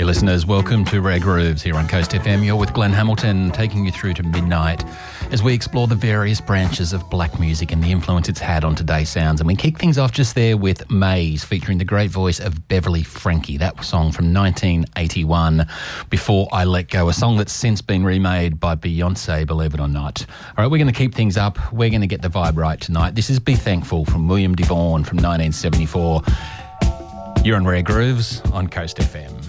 Hey listeners, welcome to Rare Grooves here on Coast FM. You're with Glenn Hamilton, taking you through to midnight as we explore the various branches of black music and the influence it's had on today's sounds. And we kick things off just there with Maze, featuring the great voice of Beverly Frankie. That song from 1981, Before I Let Go, a song that's since been remade by Beyonce, believe it or not. All right, we're going to keep things up. We're going to get the vibe right tonight. This is Be Thankful from William DeVaughn from 1974. You're on Rare Grooves on Coast FM.